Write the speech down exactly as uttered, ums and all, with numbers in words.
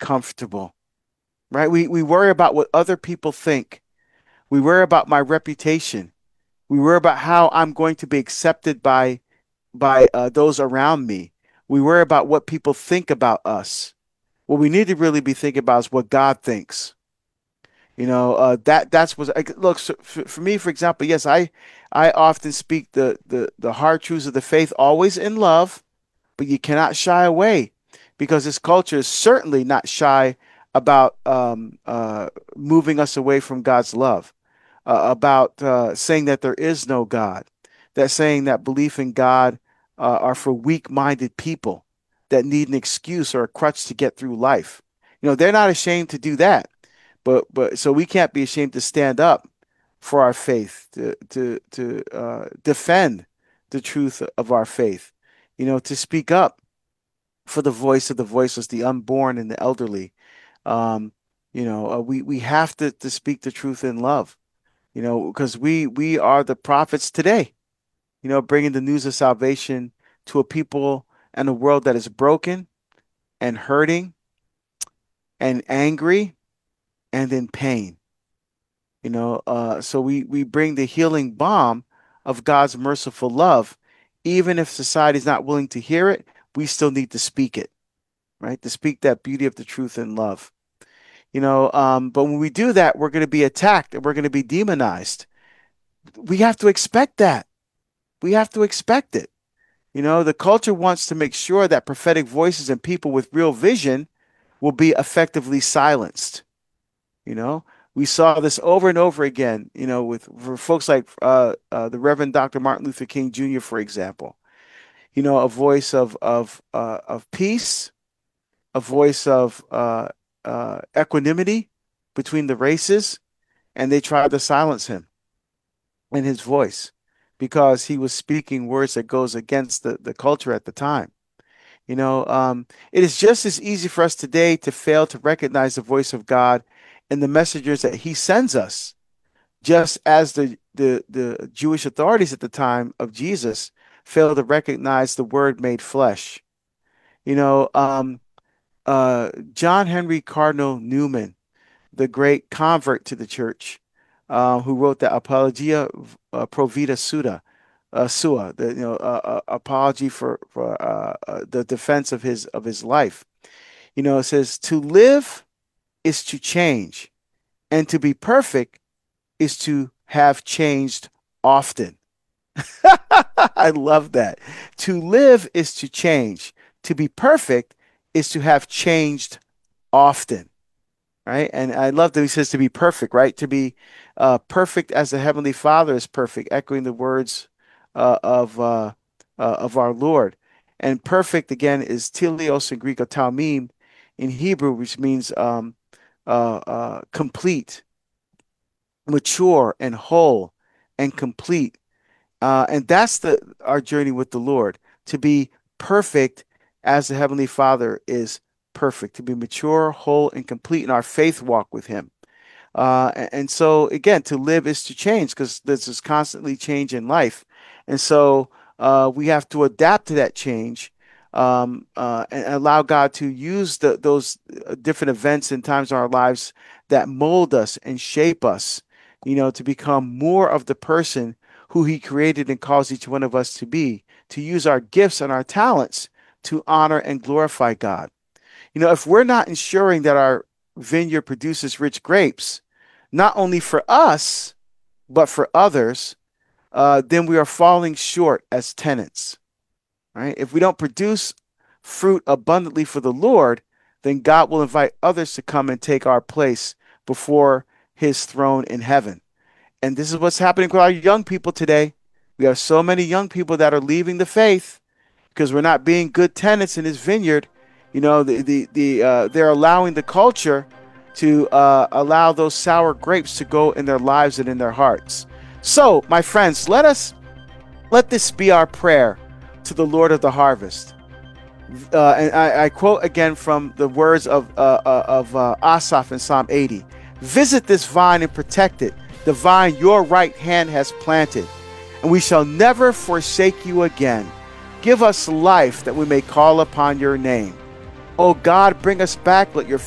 comfortable, right? We, we worry about what other people think. We worry about my reputation. We worry about how I'm going to be accepted by by uh, those around me. We worry about what people think about us. What we need to really be thinking about is what God thinks. You know, uh, that that's what like, look so for, for me, for example. Yes, I I often speak the the the hard truths of the faith, always in love, but you cannot shy away because this culture is certainly not shy about um, uh, moving us away from God's love, uh, about uh, saying that there is no God, that saying that belief in God uh, are for weak-minded people that need an excuse or a crutch to get through life. You know, they're not ashamed to do that, but but so we can't be ashamed to stand up for our faith, to to to uh, defend the truth of our faith, you know, to speak up for the voice of the voiceless, the unborn, and the elderly. Um, you know, uh, we we have to to speak the truth in love. You know, because we we are the prophets today. You know, bringing the news of salvation to a people and a world that is broken and hurting and angry and in pain. You know, uh, so we we bring the healing balm of God's merciful love, even if society is not willing to hear it. We still need to speak it, right? To speak that beauty of the truth in love. You know, um, but when we do that, we're going to be attacked and we're going to be demonized. We have to expect that. We have to expect it. You know, the culture wants to make sure that prophetic voices and people with real vision will be effectively silenced. You know, we saw this over and over again, you know, with for folks like uh, uh, the Reverend Doctor Martin Luther King Junior, for example, you know, a voice of of uh, of peace, a voice of uh, uh, equanimity between the races, and they tried to silence him in his voice because he was speaking words that goes against the, the culture at the time. You know, um, it is just as easy for us today to fail to recognize the voice of God and the messengers that he sends us, just as the, the, the Jewish authorities at the time of Jesus failed to recognize the word made flesh. You know, um, uh, John Henry Cardinal Newman, the great convert to the church, uh, who wrote the Apologia uh, Pro Vita Suda, uh, Sua, the you know uh, uh, apology for for uh, uh, the defense of his of his life. You know, it says to live is to change, and to be perfect is to have changed often. I love that. To live is to change. To be perfect is to have changed often. Right? And I love that he says to be perfect, right? To be uh, perfect as the Heavenly Father is perfect, echoing the words uh, of uh, uh, of our Lord. And perfect again is teleos in Greek, or talmim in Hebrew, which means um, uh, uh, complete, mature, and whole, and complete. Uh, and that's the our journey with the Lord, to be perfect as the Heavenly Father is perfect, to be mature, whole, and complete in our faith walk with Him. Uh, a- and so, again, to live is to change because there's this constantly change in life. And so uh, we have to adapt to that change, um, uh, and allow God to use the, those uh, different events and times in our lives that mold us and shape us, you know, to become more of the person who He created and calls each one of us to be, to use our gifts and our talents to honor and glorify God. You know, if we're not ensuring that our vineyard produces rich grapes, not only for us, but for others, uh, then we are falling short as tenants, right? If we don't produce fruit abundantly for the Lord, then God will invite others to come and take our place before His throne in heaven. And this is what's happening with our young people today. We have so many young people that are leaving the faith because we're not being good tenants in His vineyard. You know, the the, the uh, they're allowing the culture to uh, allow those sour grapes to go in their lives and in their hearts. So, my friends, let us let this be our prayer to the Lord of the harvest. Uh, and I, I quote again from the words of uh, uh, of uh, Asaph in Psalm eighty: "Visit this vine and protect it, the vine your right hand has planted, and we shall never forsake you again. Give us life that we may call upon your name. O God, bring us back. Let your